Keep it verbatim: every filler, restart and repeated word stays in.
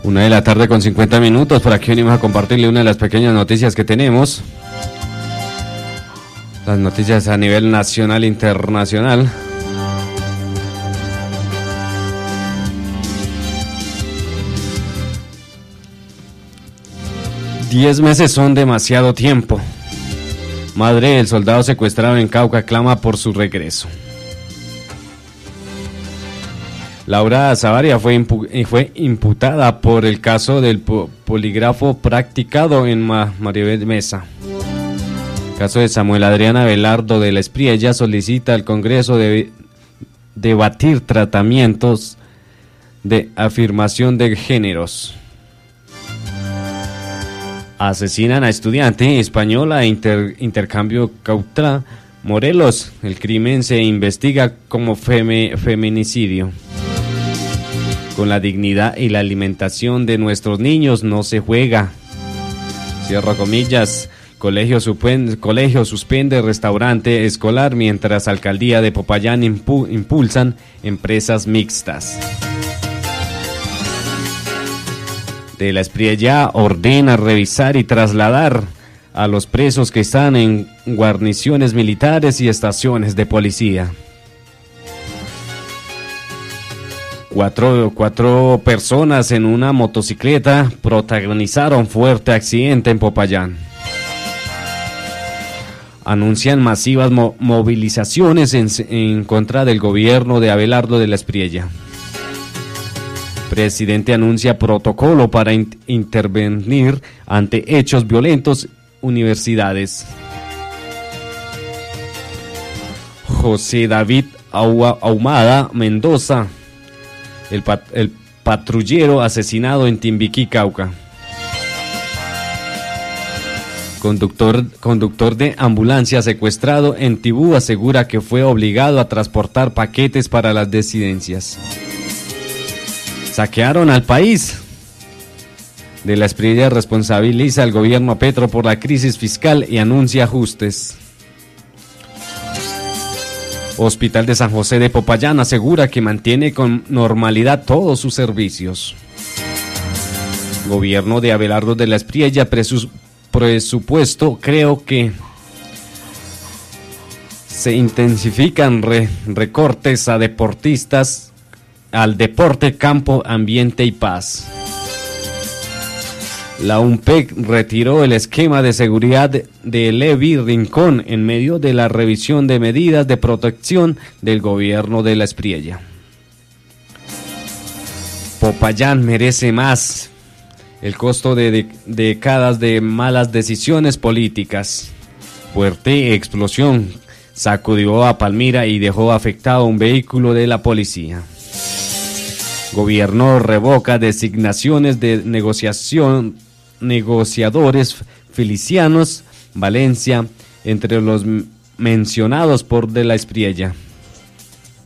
Una de la tarde con cincuenta minutos, por aquí venimos a compartirle una de las pequeñas noticias que tenemos. Las noticias a nivel nacional e internacional. Diez meses son demasiado tiempo. Madre del soldado secuestrado en Cauca clama por su regreso. Laura Savaria fue, impu- fue imputada por el caso del po- polígrafo practicado en Ma- Maribel Mesa. El caso de Samuel Adrián Abelardo de la Espriella solicita al Congreso de debatir tratamientos de afirmación de géneros. Asesinan a estudiante española e inter- intercambio Cautra, Morelos. El crimen se investiga como feme- feminicidio. Con la dignidad y la alimentación de nuestros niños no se juega. Cierro comillas. Colegio, supen- colegio suspende restaurante escolar mientras Alcaldía de Popayán impu- impulsan empresas mixtas. De la Espriella ordena revisar y trasladar a los presos que están en guarniciones militares y estaciones de policía. Cuatro, cuatro personas en una motocicleta protagonizaron fuerte accidente en Popayán. Anuncian masivas mo- movilizaciones en, en contra del gobierno de Abelardo de la Espriella. Presidente anuncia protocolo para in- intervenir ante hechos violentos. Universidades. José David Aua- Ahumada Mendoza, el, pat- el patrullero asesinado en Timbiquí, Cauca. Conductor, conductor de ambulancia secuestrado en Tibú asegura que fue obligado a transportar paquetes para las disidencias. Saquearon al país. De la Espriella responsabiliza al gobierno Petro por la crisis fiscal y anuncia ajustes. Hospital de San José de Popayán asegura que mantiene con normalidad todos sus servicios. Gobierno de Abelardo de la Espriella presu- presupuesto, creo que se intensifican re- recortes a deportistas, al deporte, campo, ambiente y paz. La UNPEC retiró el esquema de seguridad de Levi Rincón en medio de la revisión de medidas de protección del gobierno de la Espriella. Popayán merece más. El costo de, de décadas de malas decisiones políticas. Fuerte explosión sacudió a Palmira y dejó afectado un vehículo de la policía. Gobierno revoca designaciones de negociación, negociadores Felicianos Valencia entre los mencionados por de la Espriella.